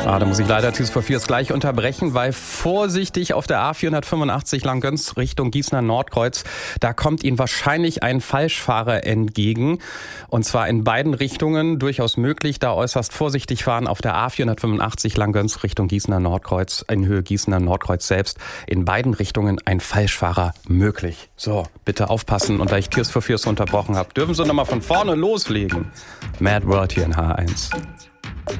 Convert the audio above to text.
Da muss ich leider Tears for Fears gleich unterbrechen, weil vorsichtig auf der A485 Langgöns Richtung Gießener Nordkreuz, da kommt Ihnen wahrscheinlich ein Falschfahrer entgegen. Und zwar in beiden Richtungen, durchaus möglich, da äußerst vorsichtig fahren auf der A485 Langgöns Richtung Gießener Nordkreuz, in Höhe Gießener Nordkreuz selbst. In beiden Richtungen ein Falschfahrer möglich. So, bitte aufpassen. Und da ich Tears for Fears unterbrochen habe, dürfen Sie nochmal von vorne loslegen. Mad World hier in H1.